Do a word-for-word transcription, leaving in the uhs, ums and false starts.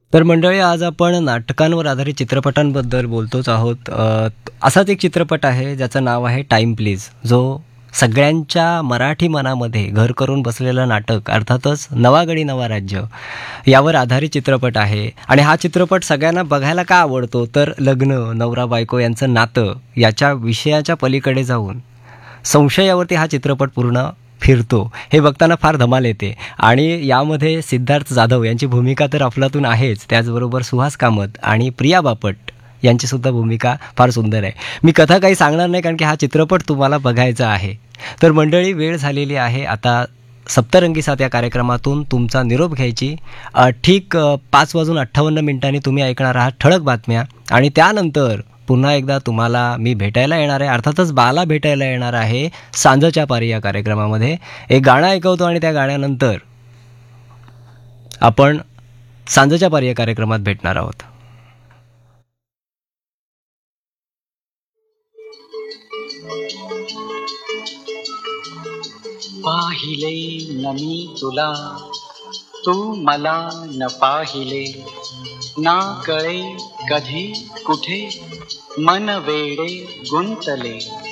तर मंडळी, आज आपण नाटकांवर आधारित चित्रपटांबद्दल बोलतोच आहोत. अ, असाच एक चित्रपट आहे ज्याचं नाव आहे टाईम प्लीज, जो सगळ्यांच्या मराठी मनामध्ये घर करून बसलेलं नाटक, अर्थातच नवा गडी नवा राज्य यावर आधारित चित्रपट आहे. आणि हा चित्रपट सगळ्यांना बघायला का आवडतो, तर लग्न, नवरा बायको यांचं नातं याच्या विषयाच्या पलीकडे जाऊन संशयावरती हा चित्रपट पूर्ण फिरतो. हे बघताना फार धमाल येते. आणि यामध्ये सिद्धार्थ जाधव यांची भूमिका तर अफलातून आहेच, त्याचबरोबर सुहास कामत आणि प्रिया बापट यांचीसुद्धा भूमिका फार सुंदर आहे. मी कथा काही सांगणार नाही, कारण की हा चित्रपट तुम्हाला बघायचा आहे. तर मंडळी, वेळ झालेली आहे आता सप्तरंगी साथ या कार्यक्रमातून तुमचा निरोप घ्यायची. अ, ठीक अ, पाच वाजून अठ्ठावन्न मिनिटांनी तुम्ही ऐकणार आहात ठळक बातम्या, आणि त्यानंतर पुन्हा एकदा तुम्हाला मी भेटायला येणार आहे, अर्थातच बाला भेटायला येणार आहे सांजच्या पारी या कार्यक्रमामध्ये. एक गाणं ऐकवतो आणि त्या गाण्यानंतर आपण सांजच्या पारी या कार्यक्रमात भेटणार आहोत. पाहिले न मी तुला, तू मला न पाहिले, ना कळे कधी कुठे मन वेडे गुंतले.